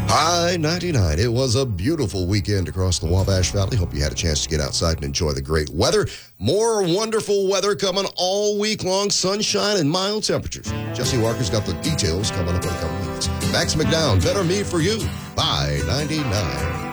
I-99. It was a beautiful weekend across the Wabash Valley. Hope you had a chance to get outside and enjoy the great weather. More wonderful weather coming all week long. Sunshine and mild temperatures. Jesse Walker's got the details coming up in a couple minutes. Max McDowell, Better Me for You. By 99.